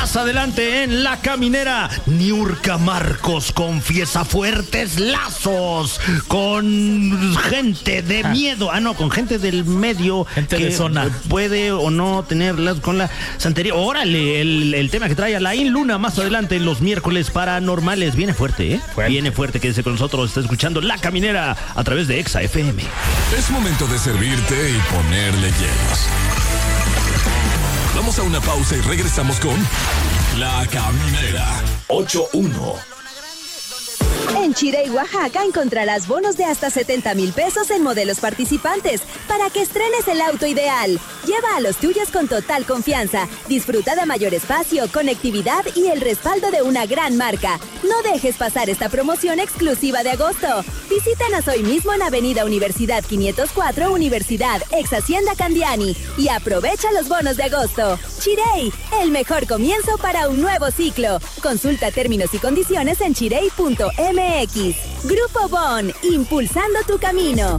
Más adelante en La Caminera, Niurka Marcos confiesa fuertes lazos con gente de miedo. Con gente del medio. Gente que de zona. Puede o no tener lazos con la santería. Órale, el tema que trae Alain Luna más adelante en los miércoles paranormales. Viene fuerte, Viene fuerte, quédese con nosotros. Está escuchando La Caminera a través de Exa FM. Es momento de servirte y ponerle hielos. Vamos a una pausa y regresamos con La Caminera 8-1. En Chirey, Oaxaca, encontrarás bonos de hasta 70,000 pesos en modelos participantes para que estrenes el auto ideal. Lleva a los tuyos con total confianza. Disfruta de mayor espacio, conectividad y el respaldo de una gran marca. No dejes pasar esta promoción exclusiva de agosto. Visítanos hoy mismo en Avenida Universidad 504, Universidad, ex Hacienda Candiani. Y aprovecha los bonos de agosto. Chirey, el mejor comienzo para un nuevo ciclo. Consulta términos y condiciones en chirey.mx. Grupo Bon, impulsando tu camino.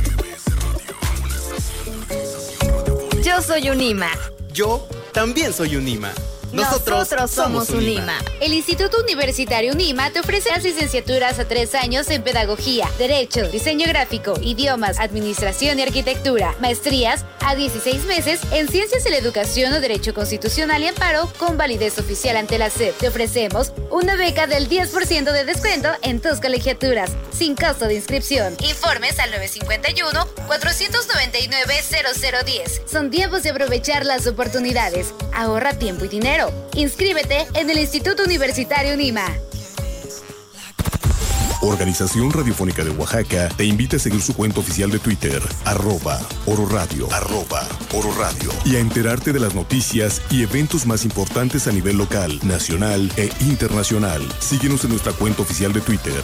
Yo soy Unima. Yo también soy Unima. Nosotros somos Unima. El Instituto Universitario Unima te ofrece las licenciaturas a 3 años en Pedagogía, Derecho, Diseño Gráfico, Idiomas, Administración y Arquitectura. Maestrías a 16 meses en Ciencias de la Educación o Derecho Constitucional y Amparo con validez oficial ante la SEP. Te ofrecemos una beca del 10% de descuento en tus colegiaturas, sin costo de inscripción. Informes al 951-499-0010. Son tiempos de aprovechar las oportunidades. Ahorra tiempo y dinero. Inscríbete en el Instituto Universitario Unima. Organización Radiofónica de Oaxaca te invita a seguir su cuenta oficial de Twitter, @Ororadio, @Ororadio, y a enterarte de las noticias y eventos más importantes a nivel local, nacional e internacional. Síguenos en nuestra cuenta oficial de Twitter,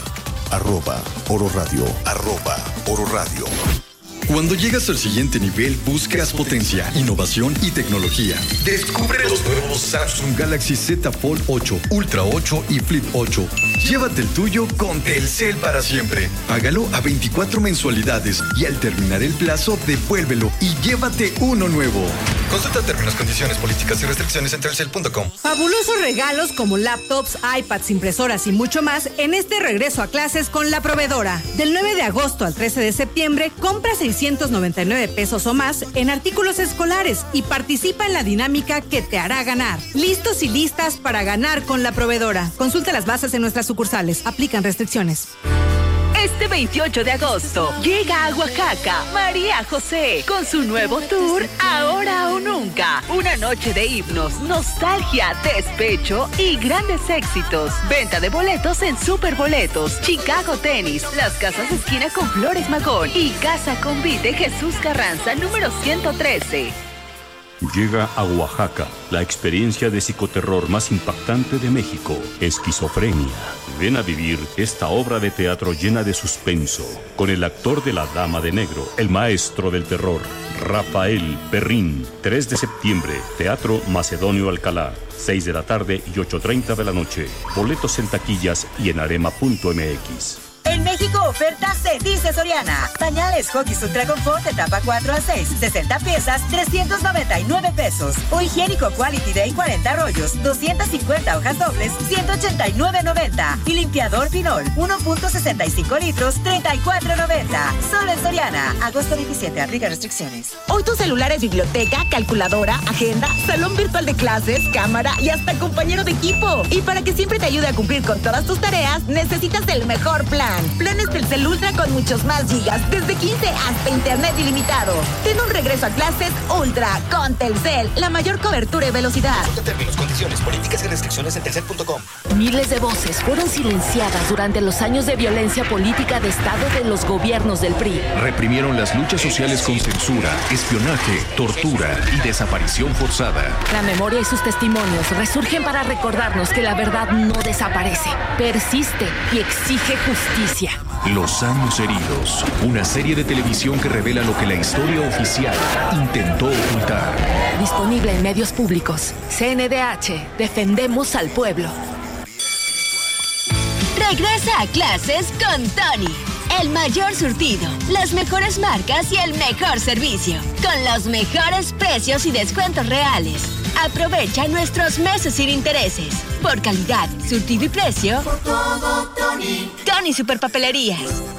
@Ororadio, @Ororadio. Cuando llegas al siguiente nivel, buscas potencia, innovación y tecnología. Descubre los nuevos Samsung Galaxy Z Fold 8, Ultra 8 y Flip 8. Llévate el tuyo con Telcel para siempre. Págalo a 24 mensualidades y al terminar el plazo, devuélvelo y llévate uno nuevo. Consulta términos, condiciones, políticas y restricciones en telcel.com. Fabulosos regalos como laptops, iPads, impresoras y mucho más en este regreso a clases con La Proveedora. Del 9 de agosto al 13 de septiembre, compra 699 pesos o más en artículos escolares y participa en la dinámica que te hará ganar. Listos y listas para ganar con La Proveedora. Consulta las bases en nuestras sucursales. Aplican restricciones. Este 28 de agosto llega a Oaxaca María José con su nuevo tour Ahora o Nunca. Una noche de himnos, nostalgia, despecho y grandes éxitos. Venta de boletos en Superboletos, Chicago Tenis, Las Casas de Esquina con Flores Magón y Casa Convite Jesús Carranza número 113. Llega a Oaxaca la experiencia de psicoterror más impactante de México, Esquizofrenia. Ven a vivir esta obra de teatro llena de suspenso, con el actor de La Dama de Negro, el maestro del terror, Rafael Perrín. 3 de septiembre, Teatro Macedonio Alcalá, 6 de la tarde y 8:30 de la noche. Boletos en taquillas y en arema.mx. En México, oferta se dice Soriana. Pañales Huggies Ultra Confort, etapa 4 a 6, 60 piezas, 399 pesos. O higiénico Quality Day 40 rollos, 250 hojas dobles, 189.90. Y limpiador Pinol, 1.65 litros, 34.90. Solo en Soriana. Agosto 27, aplica restricciones. Hoy tu celular es biblioteca, calculadora, agenda, salón virtual de clases, cámara y hasta compañero de equipo. Y para que siempre te ayude a cumplir con todas tus tareas, necesitas el mejor plan. Planes Telcel Ultra con muchos más gigas, desde 15 hasta internet ilimitado. Ten un regreso a clases Ultra con Telcel, la mayor cobertura y velocidad. Consulta términos, condiciones, políticas y restricciones en telcel.com. Miles de voces fueron silenciadas durante los años de violencia política de Estado de los gobiernos del PRI. Reprimieron las luchas sociales con censura, espionaje, tortura y desaparición forzada. La memoria y sus testimonios resurgen para recordarnos que la verdad no desaparece, persiste y exige justicia. Los años heridos, una serie de televisión que revela lo que la historia oficial intentó ocultar. Disponible en medios públicos. CNDH, defendemos al pueblo. Regresa a clases con Tony. El mayor surtido, las mejores marcas y el mejor servicio. Con los mejores precios y descuentos reales. Aprovecha nuestros meses sin intereses. Por calidad, surtido y precio. Por todo, Tony. Tony Superpapelerías.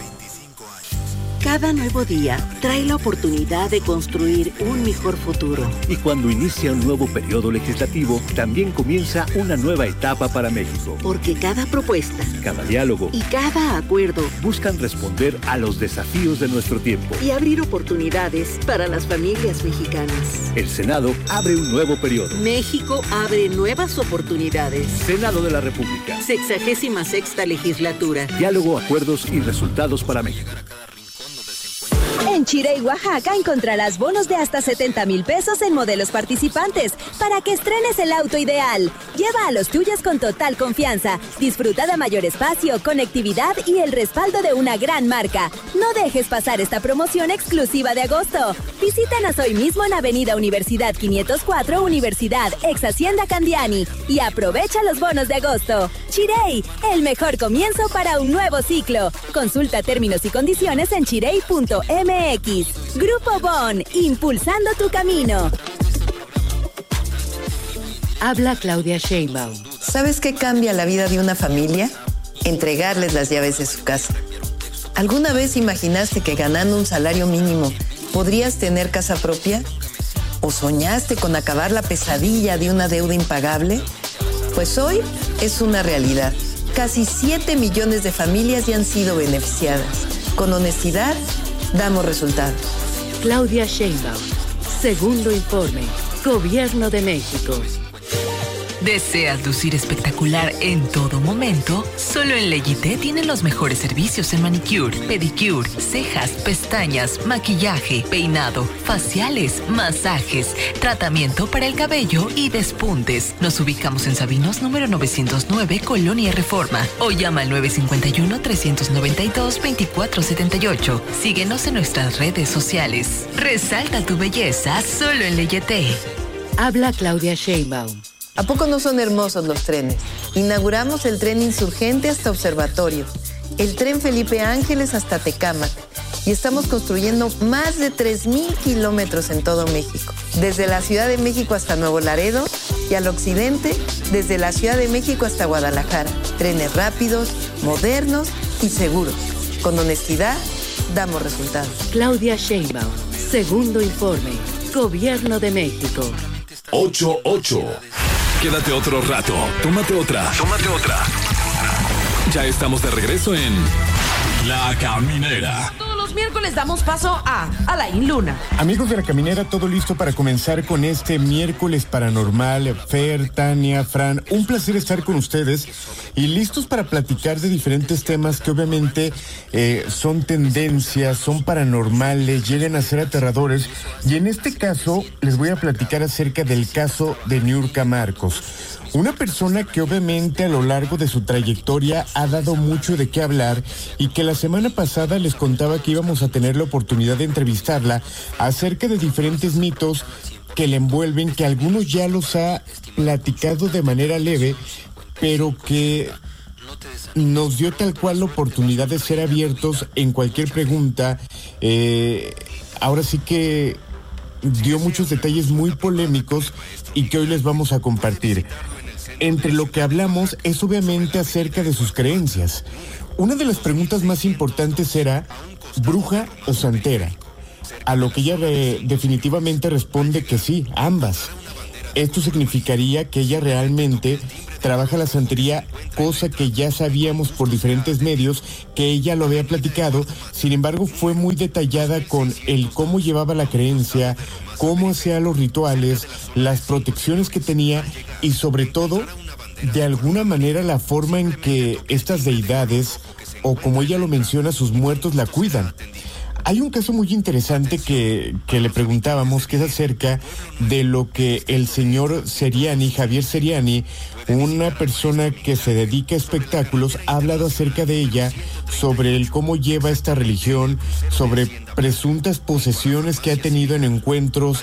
Cada nuevo día trae la oportunidad de construir un mejor futuro. Y cuando inicia un nuevo periodo legislativo, también comienza una nueva etapa para México. Porque cada propuesta, cada diálogo y cada acuerdo buscan responder a los desafíos de nuestro tiempo y abrir oportunidades para las familias mexicanas. El Senado abre un nuevo periodo. México abre nuevas oportunidades. Senado de la República. 66ª legislatura. Diálogo, acuerdos y resultados para México. En Chirey, Oaxaca, encontrarás bonos de hasta 70,000 pesos en modelos participantes para que estrenes el auto ideal. Lleva a los tuyos con total confianza. Disfruta de mayor espacio, conectividad y el respaldo de una gran marca. No dejes pasar esta promoción exclusiva de agosto. Visítanos hoy mismo en Avenida Universidad 504, Universidad ex Hacienda Candiani, y aprovecha los bonos de agosto. Chirey, el mejor comienzo para un nuevo ciclo. Consulta términos y condiciones en chirey.mx. Grupo Bon, impulsando tu camino. Habla Claudia Sheinbaum. ¿Sabes qué cambia la vida de una familia? Entregarles las llaves de su casa. ¿Alguna vez imaginaste que ganando un salario mínimo podrías tener casa propia? ¿O soñaste con acabar la pesadilla de una deuda impagable? Pues hoy es una realidad. Casi 7 millones de familias ya han sido beneficiadas. Con honestidad, damos resultados. Claudia Sheinbaum. Segundo informe. Gobierno de México. ¿Deseas lucir espectacular en todo momento? Solo en Leyité tienen los mejores servicios en manicure, pedicure, cejas, pestañas, maquillaje, peinado, faciales, masajes, tratamiento para el cabello y despuntes. Nos ubicamos en Sabinos número 909, Colonia Reforma, o llama al 951-392-2478. Síguenos en nuestras redes sociales. Resalta tu belleza solo en Leyité. Habla Claudia Sheinbaum. ¿A poco no son hermosos los trenes? Inauguramos el tren Insurgente hasta Observatorio, el tren Felipe Ángeles hasta Tecámac, y estamos construyendo más de 3,000 kilómetros en todo México. Desde la Ciudad de México hasta Nuevo Laredo y al occidente, desde la Ciudad de México hasta Guadalajara. Trenes rápidos, modernos y seguros. Con honestidad, damos resultados. Claudia Sheinbaum. Segundo informe. Gobierno de México. 8-8. Quédate otro rato. Tómate otra. Ya estamos de regreso en La Caminera. Todos los miércoles damos paso a Alain Luna. Amigos de La Caminera, todo listo para comenzar con este miércoles paranormal. Fer, Tania, Fran, un placer estar con ustedes y listos para platicar de diferentes temas que obviamente son tendencias, son paranormales, llegan a ser aterradores. Y en este caso les voy a platicar acerca del caso de Niurka Marcos. Una persona que obviamente a lo largo de su trayectoria ha dado mucho de qué hablar y que la semana pasada les contaba que íbamos a tener la oportunidad de entrevistarla acerca de diferentes mitos que le envuelven, que algunos ya los ha platicado de manera leve, pero que nos dio tal cual la oportunidad de ser abiertos en cualquier pregunta. Ahora sí que dio muchos detalles muy polémicos y que hoy les vamos a compartir. Entre lo que hablamos es obviamente acerca de sus creencias. Una de las preguntas más importantes era, ¿bruja o santera? A lo que ella definitivamente responde que sí, ambas. Esto significaría que ella realmente trabaja la santería, cosa que ya sabíamos por diferentes medios, que ella lo había platicado. Sin embargo, fue muy detallada con el cómo llevaba la creencia, cómo hacía los rituales, las protecciones que tenía y sobre todo, de alguna manera, la forma en que estas deidades, o como ella lo menciona, sus muertos la cuidan. Hay un caso muy interesante que le preguntábamos, que es acerca de lo que el señor Seriani, Javier Seriani, una persona que se dedica a espectáculos, ha hablado acerca de ella, sobre el cómo lleva esta religión, sobre presuntas posesiones que ha tenido en encuentros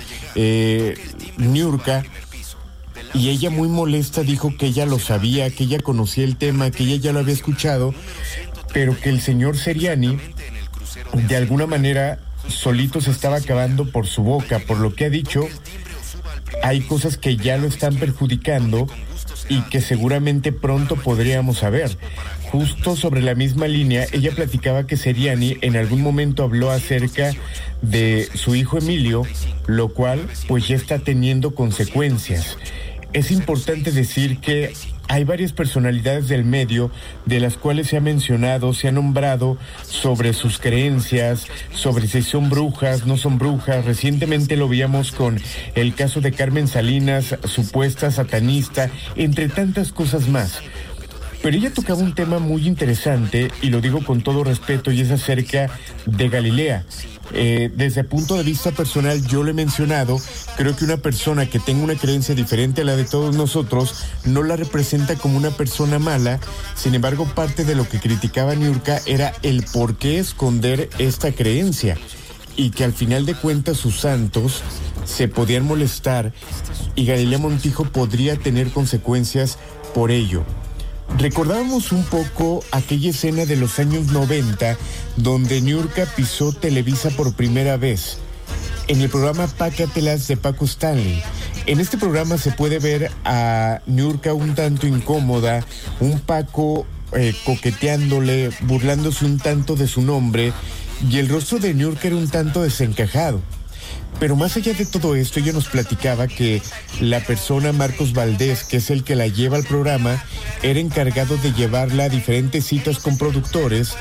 Niurka. Y ella, muy molesta, dijo que ella lo sabía, que ella conocía el tema, que ella ya lo había escuchado, pero que el señor Seriani, de alguna manera, solito se estaba acabando por su boca, por lo que ha dicho. hay cosas que ya lo están perjudicando y que seguramente pronto podríamos saber. Justo sobre la misma línea, ella platicaba que Seriani en algún momento habló acerca de su hijo Emilio, lo cual pues ya está teniendo consecuencias. Es importante decir que hay varias personalidades del medio de las cuales se ha mencionado, se ha nombrado sobre sus creencias, sobre si son brujas, no son brujas. Recientemente lo veíamos con el caso de Carmen Salinas, supuesta satanista, entre tantas cosas más. Pero ella tocaba un tema muy interesante, y lo digo con todo respeto, y es acerca de Galilea. Desde el punto de vista personal, yo lo he mencionado, creo que una persona que tenga una creencia diferente a la de todos nosotros no la representa como una persona mala. Sin embargo, parte de lo que criticaba Niurka era el por qué esconder esta creencia, y que al final de cuentas sus santos se podían molestar y Galilea Montijo podría tener consecuencias por ello. Recordábamos un poco aquella escena de los años 90 donde Niurka pisó Televisa por primera vez en el programa Pácatelas de Paco Stanley. En este programa se puede ver a Niurka un tanto incómoda, un Paco coqueteándole, burlándose un tanto de su nombre, y el rostro de Niurka era un tanto desencajado. Pero más allá de todo esto, ella nos platicaba que la persona Marcos Valdés, que es el que la lleva al programa, era encargado de llevarla a diferentes citas con productores,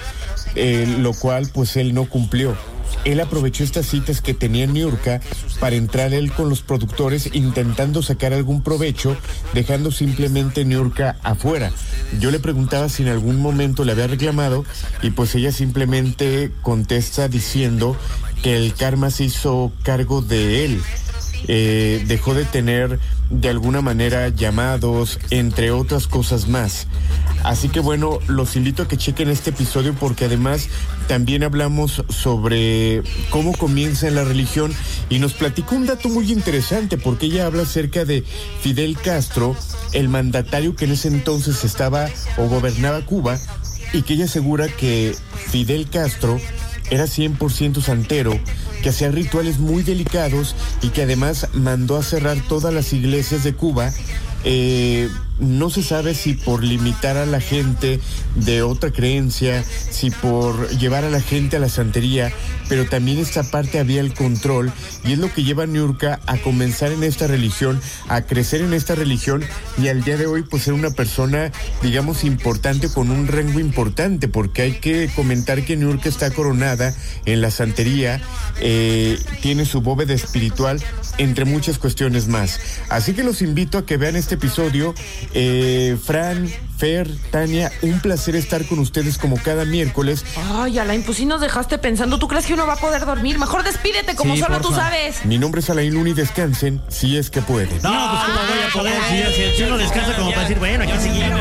lo cual pues él no cumplió. Él aprovechó estas citas que tenía Niurka para entrar él con los productores intentando sacar algún provecho, dejando simplemente Niurka afuera. Yo le preguntaba si en algún momento le había reclamado, y pues ella simplemente contesta diciendo que el karma se hizo cargo de él. Dejó de tener de alguna manera llamados, entre otras cosas más. Así que bueno, los invito a que chequen este episodio, porque además también hablamos sobre cómo comienza en la religión, y nos platicó un dato muy interesante, porque ella habla acerca de Fidel Castro, el mandatario que en ese entonces estaba o gobernaba Cuba, y que ella asegura que Fidel Castro era 100% santero, que hacía rituales muy delicados y que además mandó a cerrar todas las iglesias de Cuba. No se sabe si por limitar a la gente de otra creencia, si por llevar a la gente a la santería, pero también esta parte había el control, y es lo que lleva a Niurka a comenzar en esta religión, a crecer en esta religión, y al día de hoy pues ser una persona, digamos, importante, con un rango importante, porque hay que comentar que Niurka está coronada en la santería, tiene su bóveda espiritual, entre muchas cuestiones más. Así que los invito a que vean este episodio. Fran, Fer, Tania, un placer estar con ustedes como cada miércoles. Ay, Alain, pues sí nos dejaste pensando. ¿Tú crees que uno va a poder dormir? Mejor despídete, como sí, solo tú sabes. Mi nombre es Alain Luna, y descansen si es que pueden. No, pues cómo voy a poder si uno descansa como para decir, bueno, aquí seguimos.